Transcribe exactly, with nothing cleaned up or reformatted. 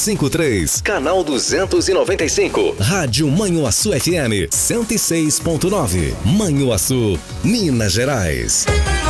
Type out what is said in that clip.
cinco três. Canal duzentos e noventa e cinco. Rádio Manhuaçu F M cento e seis ponto nove. Manhuaçu, Minas Gerais.